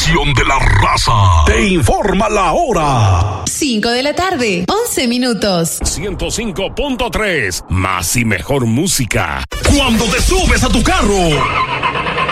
estación de la raza. Te informa la hora. 5 de la tarde, 11 minutos. 105.3, más y mejor música. Cuando te subes a tu carro,